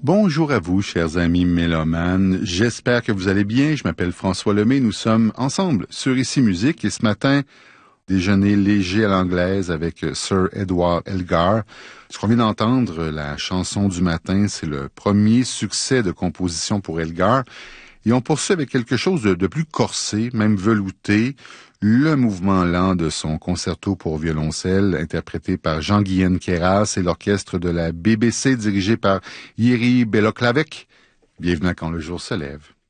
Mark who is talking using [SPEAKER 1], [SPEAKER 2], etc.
[SPEAKER 1] Bonjour à vous, chers amis mélomanes. J'espère que vous allez bien. Je m'appelle François Lemay. Nous sommes ensemble sur Ici Musique et ce matin, déjeuner léger à l'anglaise avec Sir Edward Elgar. Ce qu'on vient d'entendre, la chanson du matin, c'est le premier succès de composition pour Elgar. Et on poursuit avec quelque chose de plus corsé, même velouté, le mouvement lent de son concerto pour violoncelle, interprété par Jean-Guyen Queyras et l'orchestre de la BBC dirigé par Jiří Beloklavec. Bienvenue à Quand le jour se lève.